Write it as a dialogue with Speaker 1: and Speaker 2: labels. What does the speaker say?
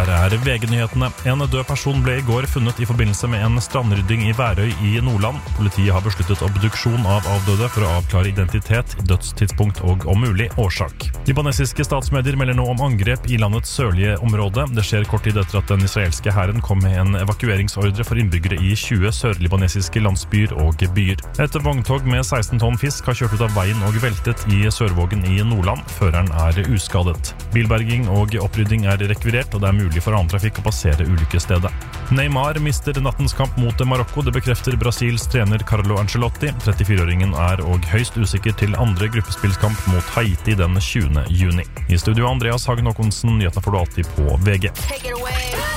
Speaker 1: Her VG-nyhetene. En død person ble i går funnet i forbindelse med en strandrydding i Værøy i Nordland. Politiet har besluttet obduksjon av avdøde for å avklare identitet, dødstidspunkt og om mulig årsak. Libanesiske statsmedier melder nå om angrep i landets sørlige område. Det skjer kort tid etter at den israelske hæren kom med en evakueringsordre for innbyggere i 20 sørlibanesiske landsbyer og byer. Et vogntog med 16 tonn fisk har kjørt ut av veien og veltet i Sørvågen i Nordland. Føreren er uskadet. Bilberging og opprydding er rekvirert, og det er mulig for annen trafikk å passere ulykkesstedet. Neymar mister nattens kamp mot Marokko. Det bekrefter Brasils trener Carlo Ancelotti. 34-åringen er og høyst usikker til andre gruppespillskamp mot Haiti den 20. juni. I studio Andreas Hagen Håkonsen, nyhetene får du alltid på VG.